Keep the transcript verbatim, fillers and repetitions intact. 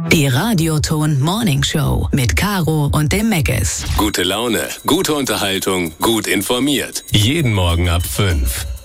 Die Radioton Morning Show mit Caro und dem Megges. Gute Laune, gute Unterhaltung, gut informiert. Jeden Morgen ab fünf.